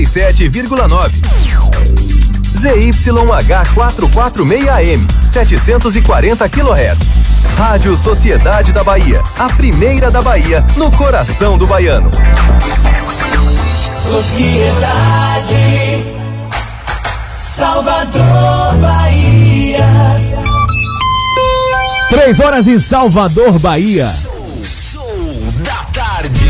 7,9. ZYH446M, 740 kHz. Rádio Sociedade da Bahia, a primeira da Bahia, no coração do baiano. Sociedade, Salvador, Bahia. 3 horas em Salvador, Bahia. Show da tarde.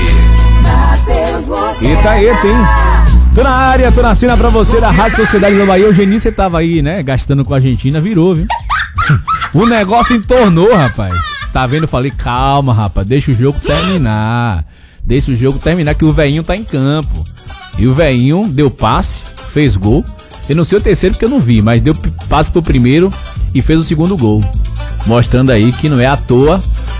E tá aí, tem. Tô na área, tô na cena pra você da Rádio Sociedade da Bahia. O Geni, você tava aí, né, gastando com a Argentina, virou, viu? O negócio entornou, rapaz. Tá vendo? Eu falei, calma, rapaz, deixa o jogo terminar. Deixa o jogo terminar que o velhinho tá em campo. E o velhinho deu passe, fez gol. Eu não sei o terceiro porque eu não vi, mas deu passe pro primeiro e fez o segundo gol. Mostrando aí que não é à toa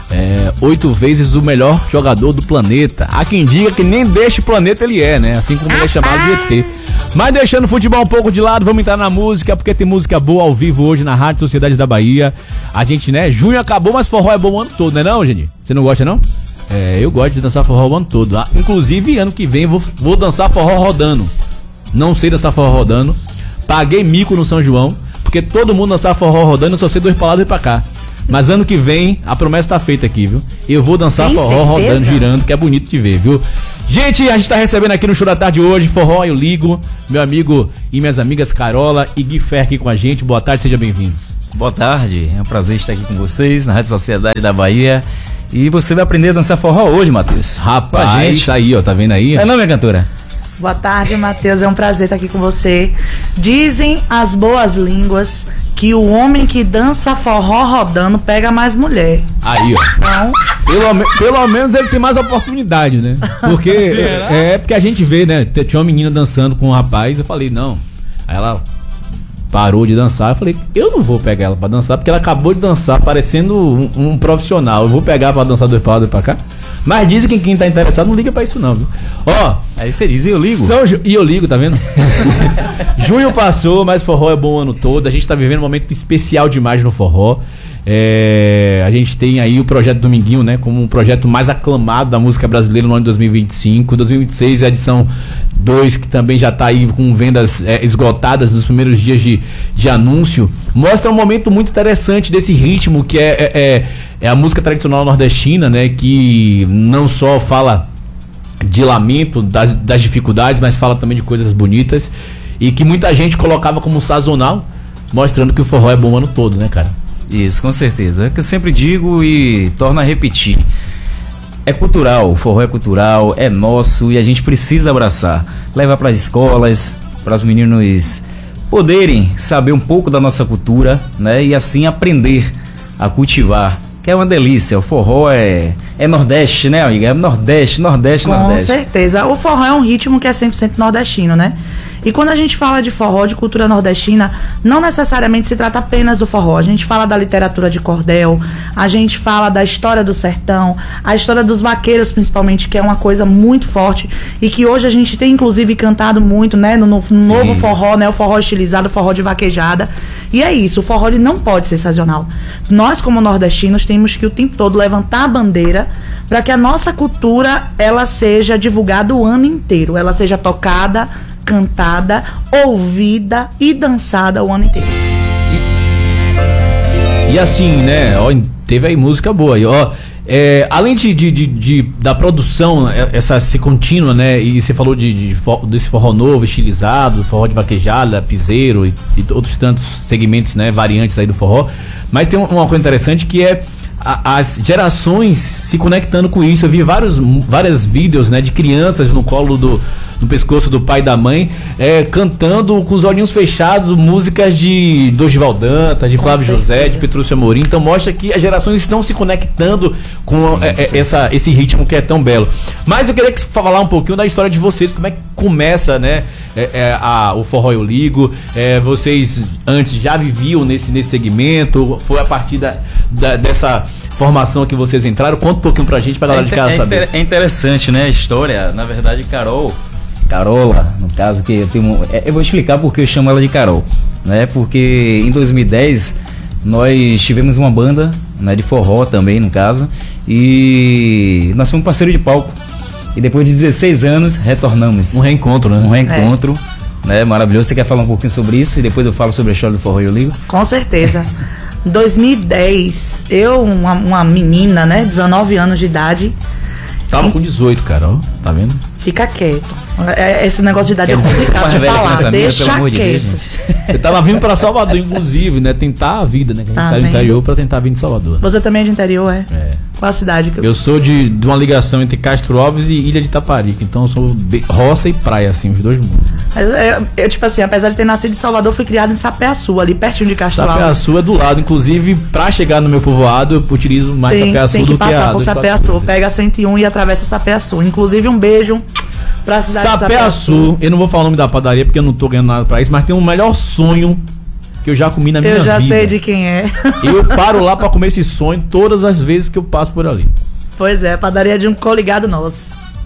8 vezes o melhor jogador do planeta. Há quem diga que nem deste planeta ele é, né? Assim como ele é chamado de ET. Mas deixando o futebol um pouco de lado, vamos entrar na música, porque tem música boa ao vivo hoje na Rádio Sociedade da Bahia. A gente, né? Junho acabou, mas forró é bom o ano todo, né não, Geni? Você não gosta, não? Eu gosto de dançar forró o ano todo. Inclusive, ano que vem vou dançar forró rodando. Não sei dançar forró rodando. Paguei mico no São João, porque todo mundo dançar forró rodando, eu só sei 2 pra lá e 2 pra cá. Mas ano que vem, a promessa tá feita aqui, viu? Eu vou dançar Tem forró certeza? rodando, girando, que é bonito de ver, viu? Gente, a gente tá recebendo aqui no Show da Tarde hoje, Forró Eu Ligo, meu amigo e minhas amigas Carola e Gui Fer aqui com a gente. Boa tarde, sejam bem-vindos. Boa tarde, é um prazer estar aqui com vocês na Rádio Sociedade da Bahia. E você vai aprender a dançar forró hoje, Matheus. Rapaz, isso aí, ó, tá vendo aí? É não, minha cantora? Boa tarde, Matheus, é um prazer estar aqui com você. Dizem as boas línguas que o homem que dança forró rodando pega mais mulher. Aí, ó. Então, Pelo menos ele tem mais oportunidade, né? Porque porque a gente vê, né? Tinha uma menina dançando com um rapaz, eu falei, não. Aí ela parou de dançar, eu falei, eu não vou pegar ela pra dançar, porque ela acabou de dançar parecendo um profissional. Eu vou pegar pra dançar 2 pra lá, 2 pra cá. Mas dizem que quem tá interessado não liga pra isso não, viu? Ó, aí você diz, e eu ligo? E eu ligo, tá vendo? Junho passou, mas forró é bom o ano todo. A gente tá vivendo um momento especial demais no forró. A gente tem aí o projeto Dominguinho, né? Como um projeto mais aclamado da música brasileira no ano de 2025. 2026 é a edição 2, que também já tá aí com vendas esgotadas nos primeiros dias de anúncio. Mostra um momento muito interessante desse ritmo que é a música tradicional nordestina, né? Que não só fala de lamento, das dificuldades, mas fala também de coisas bonitas. E que muita gente colocava como sazonal, mostrando que o forró é bom o ano todo, né, cara? Isso, com certeza. É o que eu sempre digo e torno a repetir. É cultural, o forró é cultural, é nosso e a gente precisa abraçar. Levar para as escolas, para os meninos poderem saber um pouco da nossa cultura, né? E assim aprender a cultivar, que é uma delícia. O forró é Nordeste, né, amiga? É Nordeste. com certeza. O forró é um ritmo que é 100% nordestino, né? E quando a gente fala de forró, de cultura nordestina, não necessariamente se trata apenas do forró. A gente fala da literatura de cordel, a gente fala da história do sertão, a história dos vaqueiros, principalmente, que é uma coisa muito forte e que hoje a gente tem, inclusive, cantado muito, né? No novo forró, né? O forró estilizado, o forró de vaquejada. E é isso, o forró ele não pode ser sazonal. Nós, como nordestinos, temos que o tempo todo levantar a bandeira para que a nossa cultura, ela seja divulgada o ano inteiro, ela seja tocada, cantada, ouvida e dançada o ano inteiro. E assim, né, ó, teve aí música boa aí, ó. Além da produção, essa contínua, né, e você falou desse forró novo, estilizado, forró de vaquejada, piseiro e outros tantos segmentos, né, variantes aí do forró, mas tem uma coisa interessante que é as gerações se conectando com isso. Eu vi vários vídeos, né, de crianças no colo no pescoço do pai e da mãe, cantando com os olhinhos fechados músicas de Dorival Dantas, de Flávio José, de Petrúcio Amorim. Então mostra que as gerações estão se conectando com esse ritmo que é tão belo. Mas eu queria falar um pouquinho da história de vocês, como é que começa, né, o Forró Eu Ligo. Vocês antes já viviam nesse segmento? Foi a partir dessa formação que vocês entraram? Conta um pouquinho pra gente, pra galera de casa saber. É interessante, né, a história. Na verdade, Carola, no caso, que eu vou explicar porque eu chamo ela de Carol, né? Porque em 2010 nós tivemos uma banda, né, de forró também, no caso, e nós fomos parceiro de palco, E depois de 16 anos, retornamos. Um reencontro, né? Um reencontro, né? Maravilhoso. Você quer falar um pouquinho sobre isso? E depois eu falo sobre a história do Forró e eu ligo? Com certeza. 2010, uma menina, né? 19 anos de idade. Tava com 18, cara, ó. Tá vendo? Fica quieto. Esse negócio de idade Quer é dizer, complicado mais de velha que falar. essa minha, Deixa pelo amor de Deus, quieto. gente. Eu tava vindo pra Salvador, inclusive, né? Tentar a vida, né? Que a gente Tá sai do vendo? interior pra tentar vir de Salvador. Você também é de interior, é? É. Qual a cidade que Eu sou de uma ligação entre Castro Alves e Ilha de Taparica. Então eu sou roça e praia, assim, os dois mundos. Eu, tipo assim, apesar de ter nascido em Salvador, fui criado em Sapeaçu, ali pertinho de Castro Alves. Sapeaçu é do lado. Inclusive, pra chegar no meu povoado, eu utilizo mais Sapeaçu Tem que do que a... passar por do Sapeaçu. Pega a 101 e atravessa Sapeaçu. Inclusive, um beijo pra cidade de Sapeaçu. Eu não vou falar o nome da padaria porque eu não tô ganhando nada pra isso, mas tem um melhor sonho que eu já comi na minha Eu já vida. sei de quem é. Eu paro lá pra comer esse sonho todas as vezes que eu passo por ali. Pois é, padaria de um coligado nosso.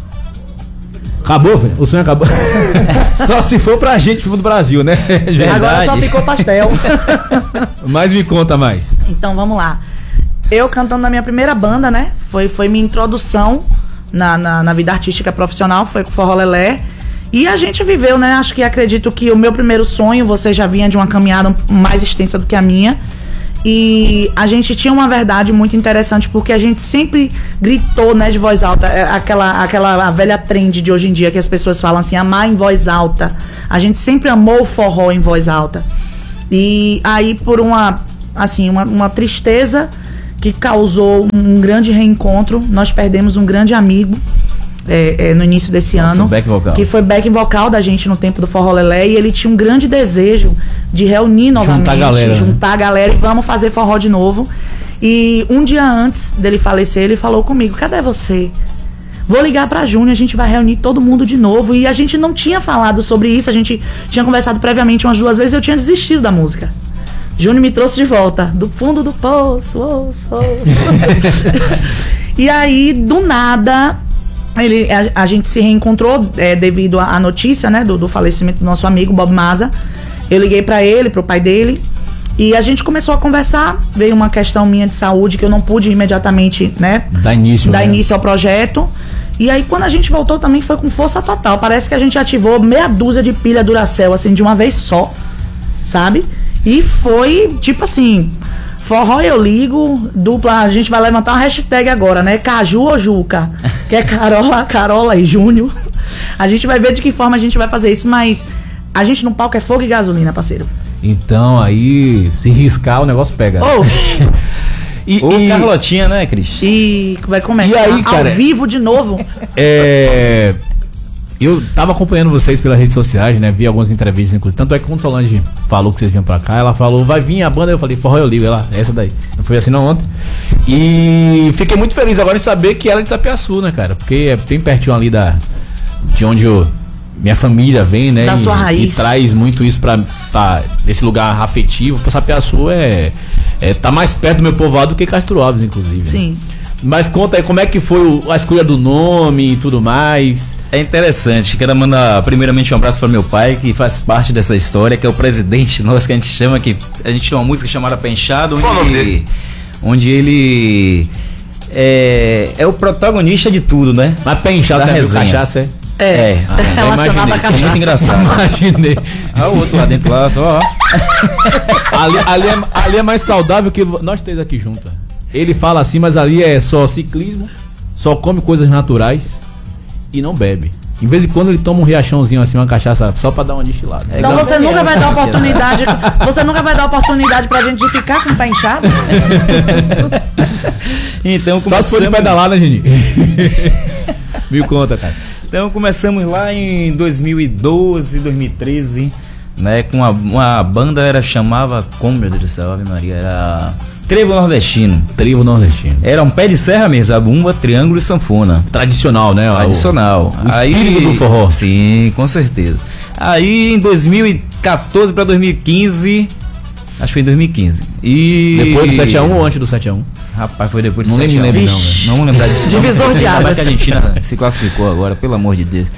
Acabou, velho? O sonho acabou. Só se for pra gente do Brasil, né? Agora só ficou pastel. Mas me conta mais. Então vamos lá. Eu cantando na minha primeira banda, né? Foi minha introdução na vida artística profissional, foi com Forró Lelé. E a gente viveu, né? Acho que acredito que o meu primeiro sonho, você já vinha de uma caminhada mais extensa do que a minha. E a gente tinha uma verdade muito interessante, porque a gente sempre gritou, né, de voz alta, aquela velha trend de hoje em dia que as pessoas falam assim, amar em voz alta. A gente sempre amou o forró em voz alta. E aí, por uma tristeza que causou um grande reencontro, nós perdemos um grande amigo no início desse ano, back vocal. que foi back vocal da gente no tempo do Forró Lelé, e ele tinha um grande desejo de reunir novamente, juntar a galera e vamos fazer forró de novo. E um dia antes dele falecer, ele falou comigo, cadê você? Vou ligar pra Júnior, a gente vai reunir todo mundo de novo. E a gente não tinha falado sobre isso, a gente tinha conversado previamente umas 2 vezes e eu tinha desistido da música. Júnior me trouxe de volta, do fundo do poço. E aí, do nada, a gente se reencontrou devido à notícia, né, do falecimento do nosso amigo Bob Maza. Eu liguei pra ele, pro pai dele, e a gente começou a conversar. Veio uma questão minha de saúde que eu não pude imediatamente, né, dar início ao projeto. E aí, quando a gente voltou, também foi com força total. Parece que a gente ativou meia dúzia de pilha Duracell, assim, de uma vez só, sabe? E foi, tipo assim, Forró Eu Ligo, dupla, a gente vai levantar uma hashtag agora, né? Caju ou Juca? Que é Carola e Júnior. A gente vai ver de que forma a gente vai fazer isso, mas a gente no palco é fogo e gasolina, parceiro. Então, aí, se riscar, o negócio pega. Oxi! Ou Carlotinha, né, Cris? E vai começar E aí, cara, ao vivo de novo. Eu tava acompanhando vocês pelas redes sociais, né? Vi algumas entrevistas, inclusive. Tanto é que quando Solange falou que vocês vinham pra cá, ela falou, vai vir a banda. Eu falei, Forró Eu Ligo. Ela, essa daí. Não foi assim não ontem. E fiquei muito feliz agora de saber que ela é de Sapeaçu, né, cara? Porque é bem pertinho ali de onde minha família vem, né? Da sua raiz. E traz muito isso pra esse lugar afetivo. Pra Sapeaçu tá mais perto do meu povoado do que Castro Alves, inclusive. Sim. Né? Mas conta aí, como é que foi a escolha do nome e tudo mais? É interessante, quero mandar primeiramente um abraço para meu pai, que faz parte dessa história, que é o presidente nosso, que a gente chama, que a gente tem uma música chamada Penchado, onde ele é o protagonista de tudo, né? Mas Penchado da é resenha. Cachaça, Relacionado à É cachaça. muito engraçado. Imaginei. Ah, o outro lá dentro lá, só ali é mais saudável que nós três aqui juntos. Ele fala assim, mas ali é só ciclismo, só come coisas naturais e não bebe. Em vez em quando ele toma um riachãozinho assim, uma cachaça, só pra dar uma destilada. Então você nunca vai dar oportunidade. Você nunca vai dar oportunidade pra gente de ficar com o pé inchado? Então Só se for de pedalar, né, Geni? Me conta, cara. Então começamos lá em 2012, 2013, né? Com uma banda chamava, como meu Deus do céu, Ave Maria, era Trevo Nordestino. Trevo Nordestino. Era um pé de serra mesmo, zabumba, triângulo e sanfona. Tradicional, né? Tradicional. O espírito do forró. Sim, com certeza. Aí em 2014 pra 2015, acho que foi em 2015. E depois do 7x1 ou antes do 7x1? Rapaz, foi depois do 7x1. Não lembro não, velho. Não vamos lembrar disso. Divisor de águas. Que a Argentina se classificou agora, pelo amor de Deus.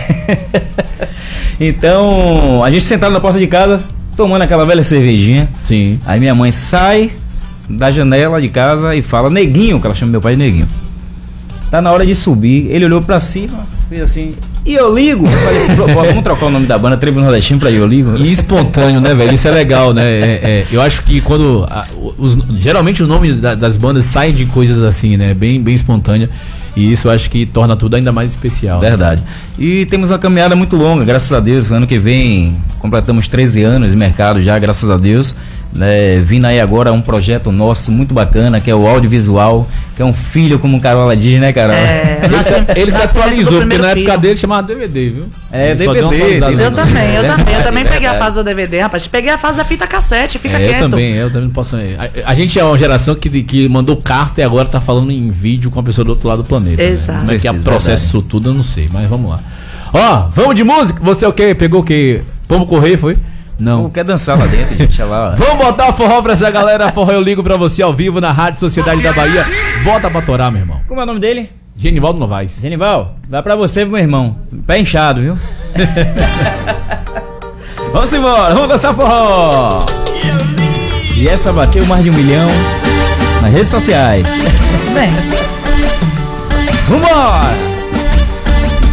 Então, a gente sentado na porta de casa, tomando aquela velha cervejinha. Sim. Aí minha mãe sai da janela de casa e fala, Neguinho, que ela chama meu pai de Neguinho. tá na hora de subir. Ele olhou pra cima, fez assim, e eu ligo. Eu falei, vamos trocar o nome da banda, Tribo Nordestino, pra Eu Ligo. E espontâneo, né, velho? Isso é legal, né? Eu acho que quando. Geralmente os nomes das bandas saem de coisas assim, né? Bem espontânea. E isso eu acho que torna tudo ainda mais especial. Verdade. E temos uma caminhada muito longa, graças a Deus. Ano que vem completamos 13 anos de mercado já, graças a Deus. Vindo aí agora um projeto nosso muito bacana, que é o audiovisual, que é um filho, como o Carola diz, né, Carola? Ele se atualizou, porque na época dele chamava DVD, viu? É, DVD. Eu também peguei a fase do DVD, rapaz. Peguei a fase da fita cassete, fica quieto. Eu também não posso. A gente é uma geração que mandou carta e agora tá falando em vídeo com a pessoa do outro lado do planeta. Exato. Né? Como é que é o processo isso tudo, eu não sei, mas vamos lá. Ó, vamos de música? Você é o quê? Pegou o quê? Vamos correr, foi? Não. Quer dançar lá dentro, gente, olha lá. Vamos botar forró pra essa galera. Forró Eu Ligo pra você ao vivo na Rádio Sociedade da Bahia. Bota pra torar, meu irmão. Como é o nome dele? Genivaldo Novaes. Genival, vai pra você, meu irmão. Pé inchado, viu? Vamos embora, vamos dançar forró. E essa bateu mais de 1 milhão nas redes sociais. Bem, Vambora!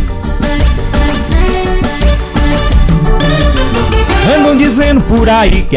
Andam dizendo por aí que